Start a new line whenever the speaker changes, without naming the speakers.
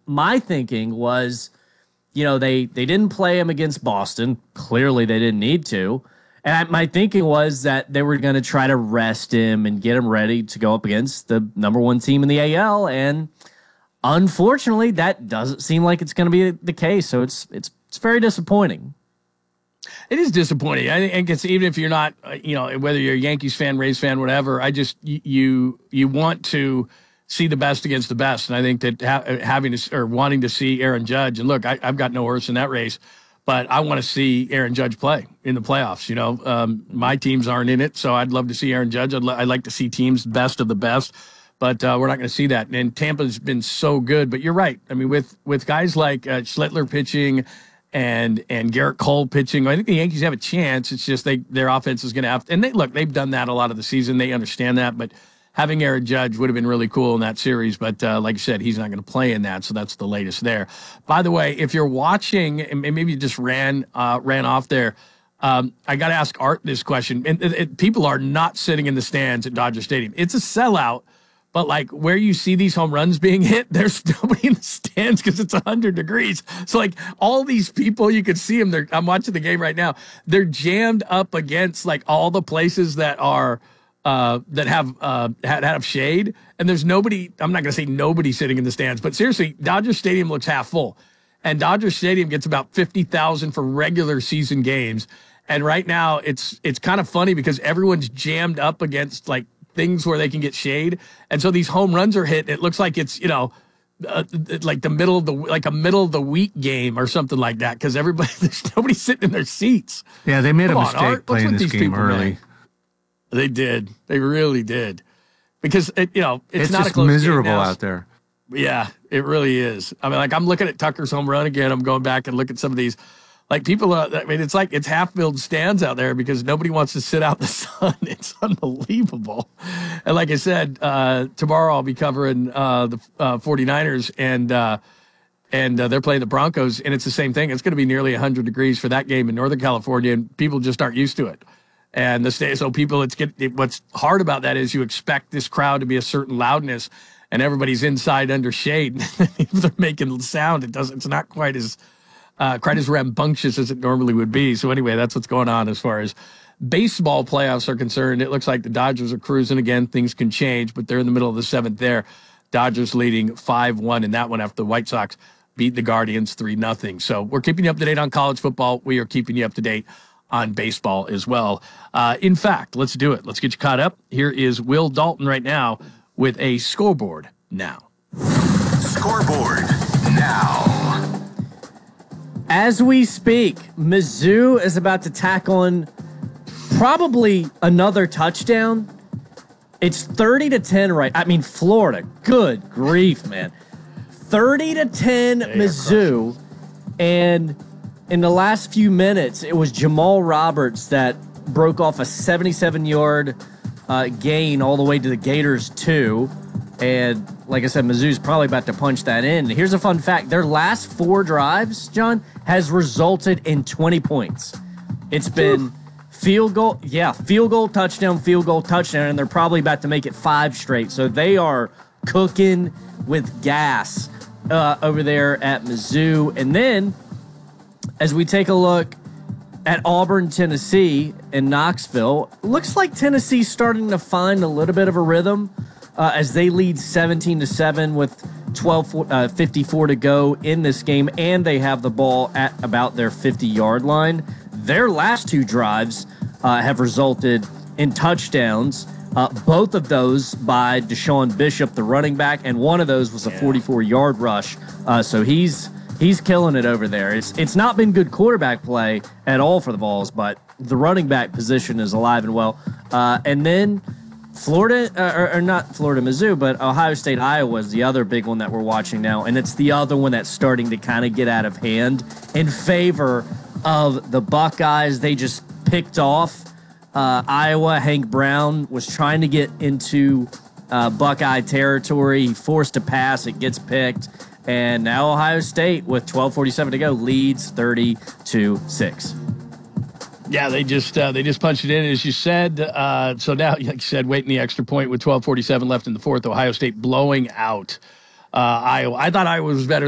my thinking was, they didn't play him against Boston. Clearly, they didn't need to. And my thinking was that they were going to try to rest him and get him ready to go up against the number one team in the AL. And unfortunately, that doesn't seem like it's going to be the case. So it's very disappointing.
It is disappointing. I think it's, even if you're not, whether you're a Yankees fan, Rays fan, whatever, you want to see the best against the best. And I think that wanting to see Aaron Judge, and look, I've got no horse in that race, but I want to see Aaron Judge play in the playoffs. My teams aren't in it, so I'd love to see Aaron Judge. I'd like to see teams best of the best, but we're not going to see that. And Tampa's been so good, but you're right. I mean, with guys like Schlittler pitching and Garrett Cole pitching, I think the Yankees have a chance. It's just their offense is going to have – and they've done that a lot of the season. They understand that, but having Aaron Judge would have been really cool in that series, but like I said, he's not going to play in that, so that's the latest there. By the way, if you're watching, and maybe you just ran off there, I got to ask Art this question. And people are not sitting in the stands at Dodger Stadium. It's a sellout, but like where you see these home runs being hit, there's nobody in the stands because it's 100 degrees. So like all these people, you can see them. I'm watching the game right now. They're jammed up against like all the places that are that have shade, and there's nobody. I'm not going to say nobody sitting in the stands, but seriously, Dodger Stadium looks half full, and Dodger Stadium gets about 50,000 for regular season games. And right now, it's kind of funny because everyone's jammed up against like things where they can get shade, and so these home runs are hit. It looks like it's like a middle of the week game or something like that because there's nobody sitting in their seats.
Yeah, they made a mistake playing this game early.
Man. They did. They really did. Because, it's not
just
a close
miserable
game now.
out there.
Yeah, it really is. I mean, like, I'm looking at Tucker's home run again. I'm going back and look at some of these. Like, people, it's like it's half-filled stands out there because nobody wants to sit out in the sun. It's unbelievable. And like I said, tomorrow I'll be covering the 49ers, and they're playing the Broncos, and it's the same thing. It's going to be nearly 100 degrees for that game in Northern California, and people just aren't used to it. And so people, what's hard about that is you expect this crowd to be a certain loudness, and everybody's inside under shade. If they're making sound, it's not quite as rambunctious as it normally would be. So anyway, that's what's going on as far as baseball playoffs are concerned. It looks like the Dodgers are cruising again. Things can change, but they're in the middle of the seventh there. Dodgers leading 5-1 in that one after the White Sox beat the Guardians 3-0. So we're keeping you up to date on college football. We are keeping you up to date on baseball as well. In fact, let's do it. Let's get you caught up. Here is Will Dalton right now with a scoreboard now.
Scoreboard now.
As we speak, Mizzou is about to tack on probably another touchdown. It's 30-10 right. I mean, Florida. Good grief, man. 30-10 Mizzou. And in the last few minutes, it was Jamal Roberts that broke off a 77-yard gain all the way to the Gators 2. And like I said, Mizzou's probably about to punch that in. Here's a fun fact. Their last 4 drives, John, has resulted in 20 points. It's been field goal, touchdown, and they're probably about to make it 5 straight. So they are cooking with gas over there at Mizzou. And then as we take a look at Auburn, Tennessee, and Knoxville, looks like Tennessee's starting to find a little bit of a rhythm as they lead 17-7 with 12:54 to go in this game, and they have the ball at about their 50-yard line. Their last 2 drives have resulted in touchdowns, both of those by Deshaun Bishop, the running back, and one of those was a 44-yard rush. So he's killing it over there. It's not been good quarterback play at all for the Vols, but the running back position is alive and well. And then Florida, or not Florida, Mizzou, but Ohio State, Iowa is the other big one that we're watching now, and it's the other one that's starting to kind of get out of hand in favor of the Buckeyes. They just picked off Iowa. Hank Brown was trying to get into Buckeye territory. He forced a pass. It gets picked. And now Ohio State, with 12:47 to go, leads 30-6.
Yeah, they just punched it in, as you said. So now, like you said, waiting the extra point with 12:47 left in the fourth. Ohio State blowing out Iowa. I thought Iowa was better